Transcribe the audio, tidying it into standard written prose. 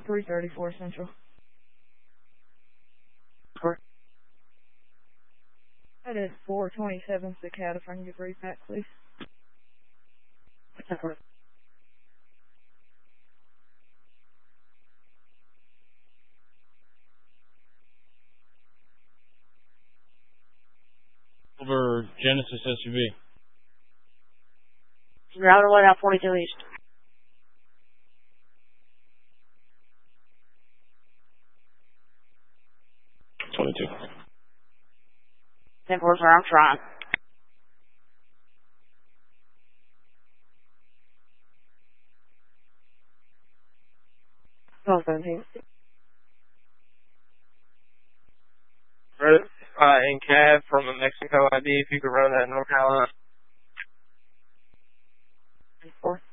334 Central. Correct. That is 427 Cicada. If I can get repack, please. Correct. Over Genesis SUV. Router load out 42 East. $22. 10-4, sir, I'm trying. Oh, 17. In cab from a Mexico ID, if you could run that in North Carolina. 4.